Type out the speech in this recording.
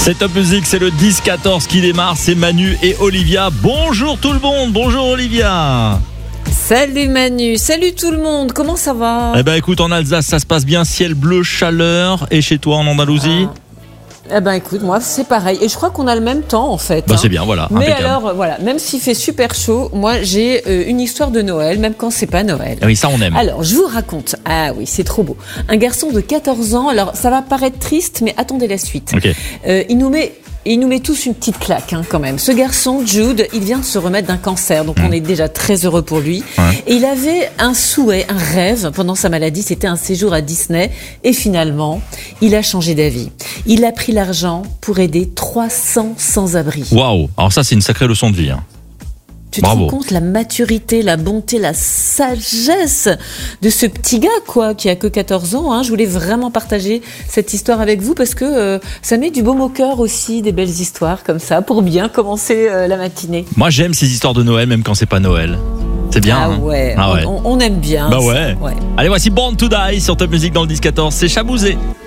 C'est Top Music, c'est le 10-14 qui démarre, c'est Manu et Olivia. Bonjour tout le monde, bonjour Olivia. Salut Manu, salut tout le monde, comment ça va? Eh ben écoute, en Alsace ça se passe bien, ciel bleu, chaleur, et chez toi en Andalousie? Eh ben écoute, moi c'est pareil, et je crois qu'on a le même temps en fait. Bah c'est bien, voilà. Mais impeccable. alors voilà, même s'il fait super chaud, moi j'ai une histoire de Noël, même quand c'est pas Noël. Ah oui, ça on aime. Alors je vous raconte, ah oui c'est trop beau, un garçon de 14 ans, alors ça va paraître triste mais attendez la suite. Ok. Il nous met tous une petite claque quand même. Ce garçon, Jude, il vient de se remettre d'un cancer, donc on est déjà très heureux pour lui. Ouais. Et il avait un souhait, un rêve pendant sa maladie, c'était un séjour à Disney. Et finalement, il a changé d'avis. Il a pris l'argent pour aider 300 sans-abri. Waouh, alors ça c'est une sacrée leçon de vie. Hein. Tu te Bravo. rends compte la maturité, la bonté, la sagesse de ce petit gars quoi, qui a que 14 ans. Hein. Je voulais vraiment partager cette histoire avec vous parce que ça met du baume au cœur aussi, des belles histoires comme ça, pour bien commencer la matinée. Moi j'aime ces histoires de Noël même quand c'est pas Noël. C'est bien. Ah hein. ouais, Ah ouais. on aime bien. Bah ça. ouais. Allez, voici Born to Die sur Top Music dans le 10-14, c'est Chabouzé.